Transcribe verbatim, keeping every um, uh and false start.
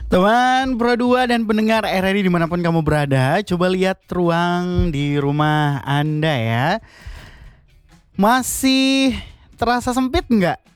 Teman Pro dua dan pendengar R R I dimanapun kamu berada, coba lihat ruang di rumah Anda ya. Masih terasa sempit nggak?